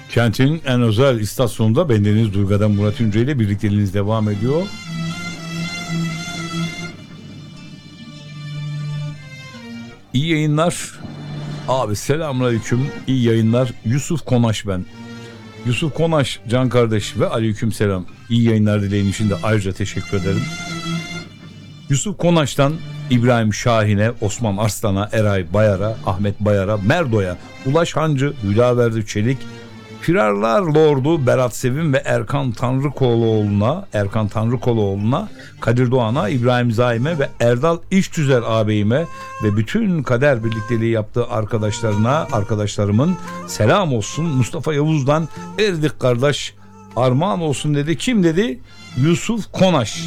Kentin en özel istasyonunda bendeniz Duygu'dan Murat Ünce ile birlikteliğiniz devam ediyor. İyi yayınlar. Abi selamünaleyküm. İyi yayınlar. Yusuf Konaş ben. Yusuf Konaş can kardeş ve aleyküm selam. İyi yayınlar dileğin için de ayrıca teşekkür ederim. Yusuf Konaş'tan İbrahim Şahin'e, Osman Arslan'a, Eray Bayar'a, Ahmet Bayar'a, Merdo'ya, Ulaş Hancı, Hülaverdi Çelik, Firarlar Lordu Berat Sevim ve Erkan Tanrıkoloğlu'na, Kadir Doğan'a, İbrahim Zaim'e ve Erdal İştüzer ağabeyime ve bütün kader birlikteliği yaptığı arkadaşlarımın selam olsun. Mustafa Yavuz'dan Erdik kardeş armağan olsun dedi. Kim dedi? Yusuf Konaş.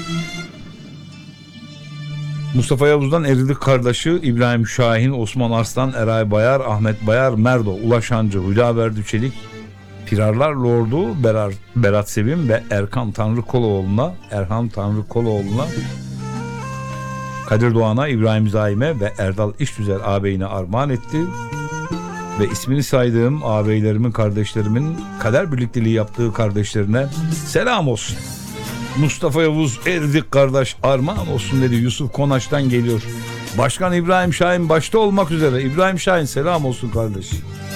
Mustafa Yavuz'dan Eridik kardeşi, İbrahim Şahin, Osman Arslan, Eray Bayar, Ahmet Bayar, Merdo, Ulaş Hancı, Hülaverdi Çelik, Firarlar Lordu, Berat Sevim ve Erkan Tanrıkoloğlu'na, Kadir Doğan'a, İbrahim Zaim'e ve Erdal İştüzer ağabeyine armağan etti. Ve ismini saydığım ağabeylerimin, kardeşlerimin kader birlikteliği yaptığı kardeşlerine selam olsun. Mustafa Yavuz Erdik kardeş armağan olsun dedi. Yusuf Konaş'tan geliyor. Başkan İbrahim Şahin başta olmak üzere. İbrahim Şahin selam olsun kardeş.